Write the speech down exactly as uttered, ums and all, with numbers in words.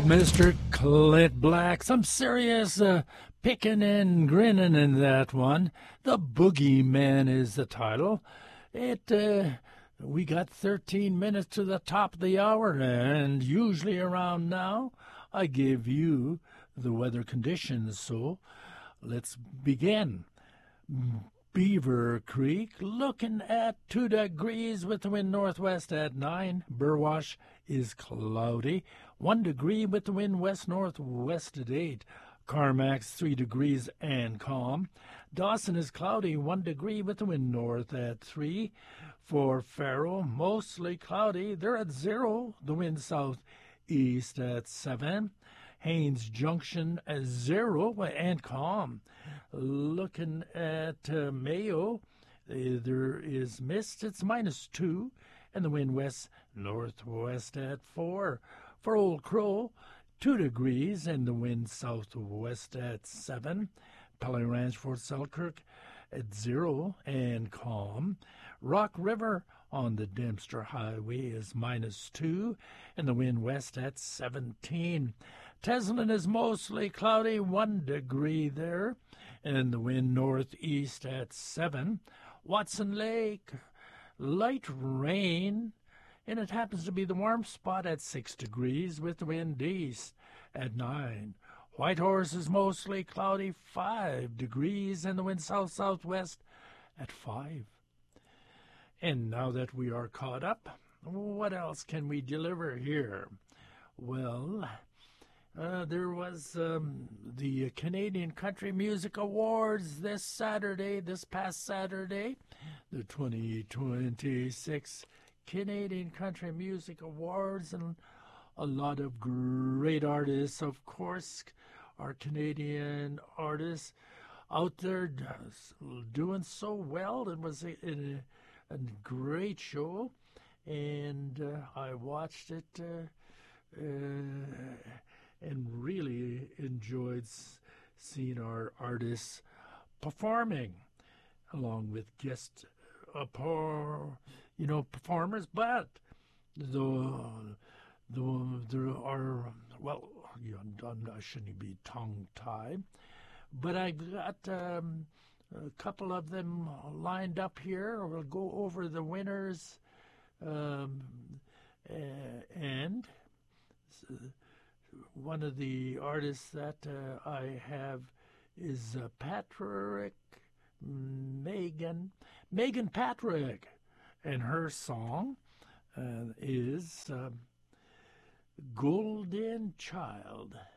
Mister Clint Black. Some serious uh, picking and grinning in that one. The Boogeyman is the title. It, uh, we got thirteen minutes to the top of the hour, and usually around now, I give you the weather conditions. So let's begin. Beaver Creek, looking at two degrees with the wind northwest at nine. Burwash is cloudy, one degree with the wind west-northwest at eight. Carmack's three degrees and calm. Dawson is cloudy, one degree with the wind north at three. For Faro, mostly cloudy, they're at zero, the wind southeast at seven. Haines Junction at zero and calm. Looking at uh, Mayo, uh, there is mist. It's minus two, and the wind west northwest at four. For Old Crow, two degrees, and the wind southwest at seven. Pelly Ranch, Fort Selkirk at zero and calm. Rock River on the Dempster Highway is minus two, and the wind west at seventeen. Teslin is mostly cloudy, one degree there, and the wind northeast at seven. Watson Lake, light rain, and it happens to be the warm spot at six degrees with the wind east at nine. Whitehorse is mostly cloudy, five degrees, and the wind south-southwest at five. And now that we are caught up, what else can we deliver here? Well, Uh, there was um, the Canadian Country Music Awards this Saturday, this past Saturday, the twenty twenty-six Canadian Country Music Awards, and a lot of great artists, of course, our Canadian artists out there doing so well. It was a, a, a great show, and uh, I watched it. Uh, uh, and really enjoyed seeing our artists performing along with guest uh, par, you know, performers. But the, the, there are, well, you know, I shouldn't be tongue-tied, but I got um, a couple of them lined up here. We'll go over the winners um, and... Uh, One of the artists that uh, I have is uh, Patrick Megan, Megan Patrick, and her song uh, is uh, Golden Child.